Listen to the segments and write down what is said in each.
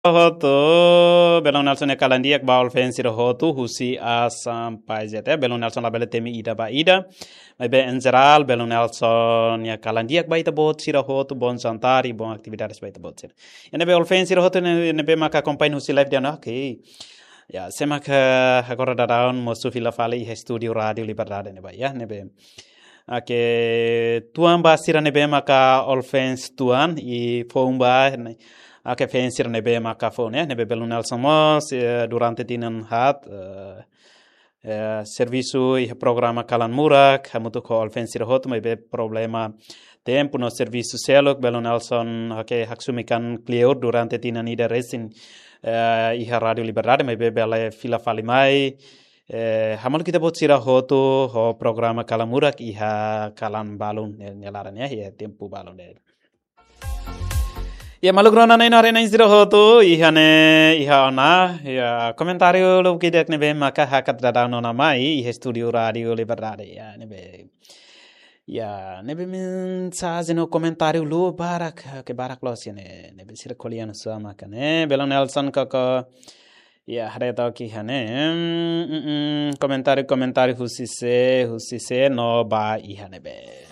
Hoto belong Nelson kalandiak baul fensi hoto husi asam paizete belong Nelson labele temi ida ba ida be en geral belong Nelson ya kalandiak ba ita bot sira hoto bon santari bon actividades ba ita bot sira ene be ol fensi hoto ne be maka acompanha husi live dia okay ya semak agora daun mosu fila fale studio radio liberdade ne ba ya ne be tuan ba sira ne be maka ol fens tuan i fomba Ake fensir nebe makafon ya nebe belum Nelson Mos durante tinan hat serviço e programa kalan murak hamutu ko fensir hot mebe problema tempo no serviço selok belum Nelson ake haksumikan clear durante tinan ida resin iha radio liberdade mebe bela fila falimai hamal kita bot sira hoto ho programa kalan murak iha kalan balun nelaran ya tempo balun Ya malugrona na inare na insiro hoto iha ona ya komentario lo kidak nebe maka hakat dadano namai iha studio radio liberdade ya nebe min sazino komentario lo barak ke barak los ya nebe sira koliano sama kan belon Nelson kaka ya hareta ki hane komentario husise no ba iha nebe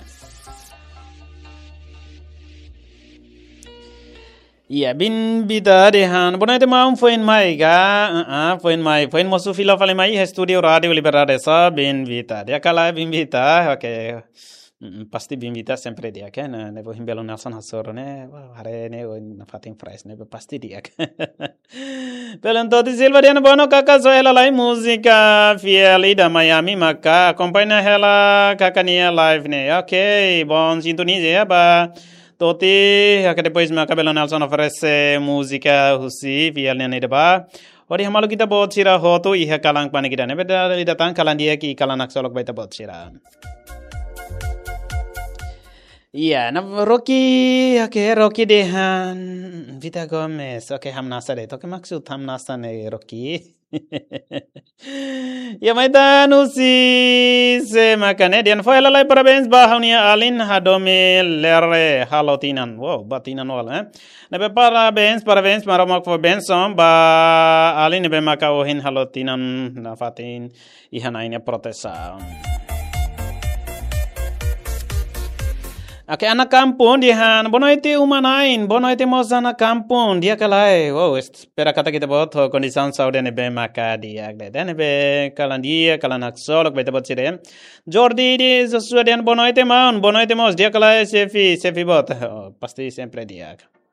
Iya bin bida dehan bonai te maum foin mai ga foin mosu fila fale mai studio radio liberdade sa bin vita dia kala bin vita okay pasti bin vita sempre dia kan ne bo himbelo Nelson hasoro ne hare ne na fatin fries ne pasti dia Belum todo silva dia bono kaka so ela lai música fiel da Miami maka acompanha ela kakania live ne okay bom sintonia ba Toti, que depois me acabou Nelson oferece música husi via linha de ba. Ori hamalu kita bot sira hoto iha kalang pane kita ne beda datang kalan dia ki kalanak solok baita bot sira. Iya, na Rocky dehan Vita Gomez. Okay, ham nasa de. Toke maksud ham nasa ne Rocky. Ya maitan usi se makane dian foi lalai parabéns bahaunia Alin hadome lere halotinan. Wow, batinan wala Nebe parabéns maramak for benson ba Alin nebe maka ohin halotinan na fatin ihanaine protesa. Ake anak kampung dia bonoite umanain bonoite mos anak kampung dia kalai espera kata kita bot kondisi saudi ne be maka dia dan be kalan dia kalan aksolok beta bot sire Jordi di sesuatu bonoite mos dia kalai sefi bot pasti sempre dia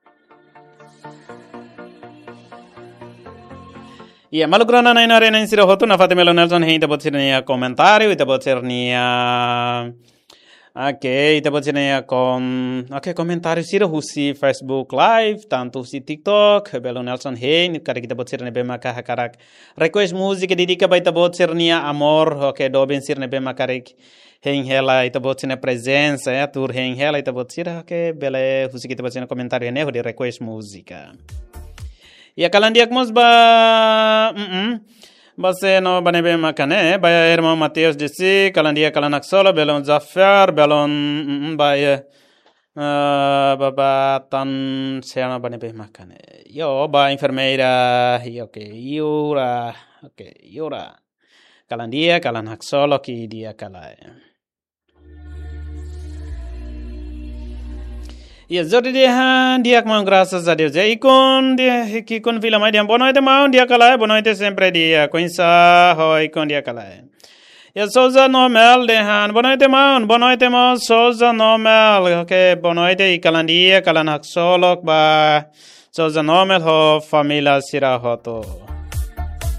Iya malugrana na inare na insiro hotu na Fatimelo Nelson hinta bot sire nia komentario ita bot sire nia ita pode ser comentário sira husi Facebook Live, tanto husi TikTok, belo Nelson Hein, kada kita pode ser nebe maka hakarak request música dedica baita pode ser nia amor, doben sir nebe makarik Hein hela ita pode ser presença, tur Hein hela ita pode ser bele husi kita pode ser comentário ne de request música. Ya kalandiak mos ba Base no banebe makane baya irmão Mateus disse kalandia kalanak solo belon Zafar belon baya baba tan sena banebe makane yo ba enfermeira yura kalandia kalanak solo ki dia kalai Ya zodi dia mau graças a Deus. Ikon vila mai dia bonoite mau dia kalai bonoite sempre dia coinsa hoi kon dia kalai. Ya soza normal dehan bonoite mau soza normal bonoite ikalandia kalanak solok ba soza normal ho família sira hoto.